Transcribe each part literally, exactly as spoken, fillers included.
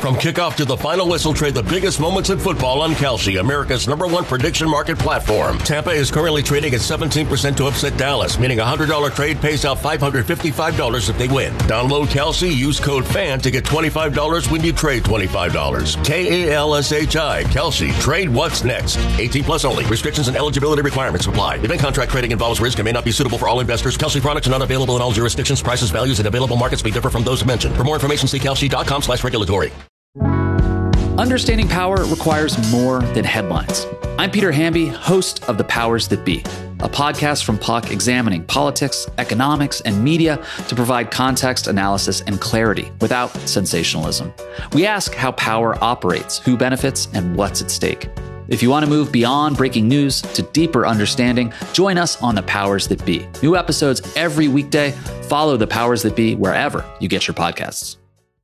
From kickoff to the final whistle, trade the biggest moments in football on Kalshi, America's number one prediction market platform. Tampa is currently trading at seventeen percent to upset Dallas, meaning a one hundred dollars trade pays out five hundred fifty-five dollars if they win. Download Kalshi, use code FAN to get twenty-five dollars when you trade twenty-five dollars. K A L S H I, Kalshi. Trade what's next. eighteen plus only. Restrictions and eligibility requirements apply. Event contract trading involves risk and may not be suitable for all investors. Kalshi products are not available in all jurisdictions. Prices, values, and available markets may differ from those mentioned. For more information, see kalshi.com slash regulatory. Understanding power requires more than headlines. I'm Peter Hamby, host of The Powers That Be, a podcast from Puck examining politics, economics, and media to provide context, analysis, and clarity without sensationalism. We ask how power operates, who benefits, and what's at stake. If you want to move beyond breaking news to deeper understanding, join us on The Powers That Be. New episodes every weekday. Follow The Powers That Be wherever you get your podcasts.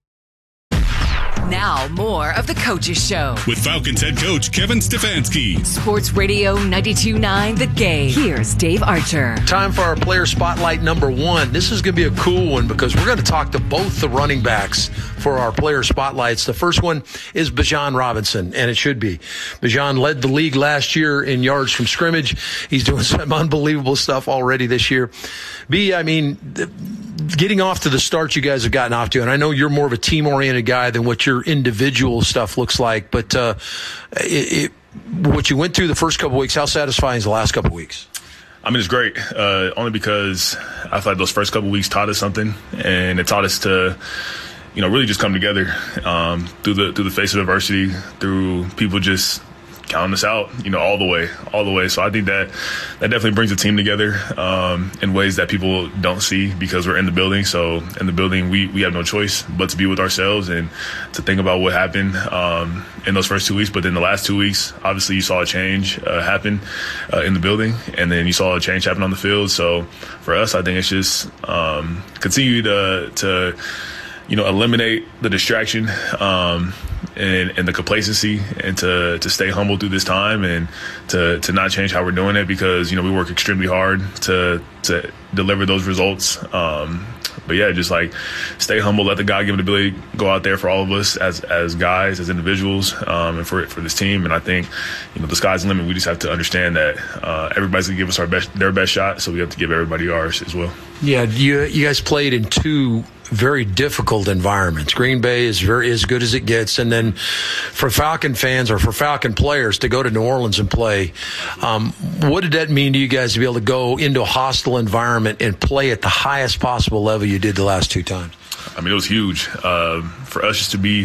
Now, more of The Coaches Show with Falcons head coach Kevin Stefanski. Sports Radio ninety-two point nine The Game. Here's Dave Archer. Time for our player spotlight number one. This is going to be a cool one because we're going to talk to both the running backs for our player spotlights. The first one is Bijan Robinson, and it should be. Bijan led the league last year in yards from scrimmage. He's doing some unbelievable stuff already this year. B, I mean, getting off to the start you guys have gotten off to, and I know you're more of a team-oriented guy than what your individual stuff looks like, but uh, it, it, what you went through the first couple of weeks, how satisfying is the last couple of weeks? I mean, it's great, uh, only because I feel like those first couple of weeks taught us something, and it taught us to, you know, really just come together um, through the through the face of adversity, through people just counting us out, you know, all the way, all the way. So I think that that definitely brings the team together um, in ways that people don't see because we're in the building. So in the building, we, we have no choice but to be with ourselves and to think about what happened um, in those first two weeks. But then the last two weeks, obviously you saw a change uh, happen uh, in the building, and then you saw a change happen on the field. So for us, I think it's just um, continue to, to, you know, eliminate the distraction um, and, and the complacency, and to, to stay humble through this time, and to, to not change how we're doing it, because, you know, we work extremely hard to to deliver those results. Um, but yeah, just like stay humble, let the God-given ability go out there for all of us as as guys, as individuals, um, and for for this team. And I think, you know, the sky's the limit. We just have to understand that uh, everybody's gonna give us our best, their best shot, so we have to give everybody ours as well. Yeah, you you guys played in two very difficult environments. Green Bay is very as good as it gets, and then for Falcon fans or for Falcon players to go to New Orleans and play, um, what did that mean to you guys to be able to go into a hostile environment and play at the highest possible level you did the last two times? I mean, it was huge uh, for us just to be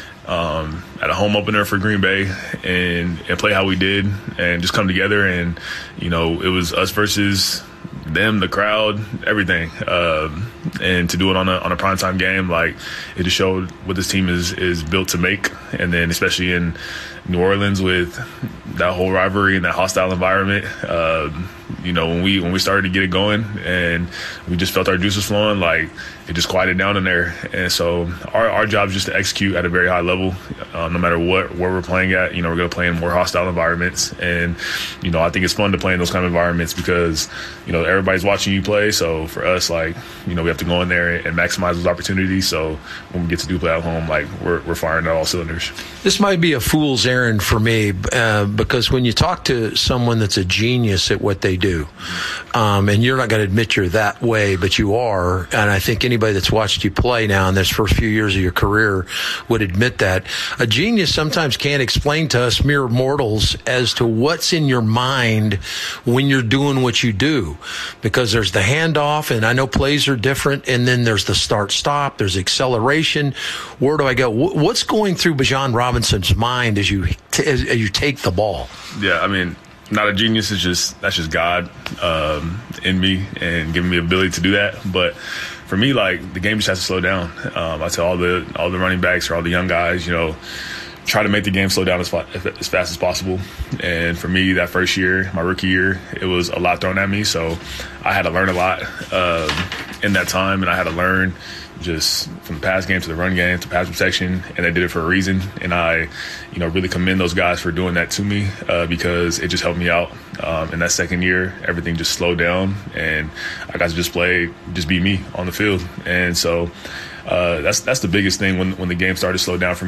um, at a home opener for Green Bay and, and play how we did and just come together. And, you know, it was us versus them, the crowd, everything, um, and to do it on a on a primetime game, like, it just showed what this team is is built to make. And then especially in New Orleans with that whole rivalry and that hostile environment, um, you know, when we when we started to get it going and we just felt our juices flowing, like, it just quieted down in there. And so our our job is just to execute at a very high level, um, no matter what where we're playing at. You know, we're going to play in more hostile environments, and, you know, I think it's fun to play in those kind of environments because, you know, everybody's watching you play. So for us, like, you know, we have to go in there and maximize those opportunities. So when we get to do play at home, like, we're we're firing at all cylinders. This might be a fool's errand for me uh, because when you talk to someone that's a genius at what they do, um, and you're not going to admit you're that way, but you are, and I think anybody that's watched you play now in this first few years of your career would admit that a genius sometimes can't explain to us mere mortals as to what's in your mind when you're doing what you do, because there's the handoff, and I know plays are different, and then there's the start-stop, there's acceleration. Where do I go? What's going through Bijan Robinson's mind as you t- as you take the ball? Yeah, I mean, not a genius. It's just that's just God um, in me and giving me the ability to do that. But for me, like, the game just has to slow down. Um, I tell all the all the running backs or all the young guys, you know, try to make the game slow down as, fa- as fast as possible. And for me, that first year, my rookie year, it was a lot thrown at me. So I had to learn a lot um, in that time, and I had to learn just from the pass game to the run game to pass protection, and they did it for a reason. And I, you know, really commend those guys for doing that to me uh, because it just helped me out. Um, in that second year, everything just slowed down, and I got to just play, just be me on the field. And so uh, that's that's the biggest thing when when the game started to slow down for me.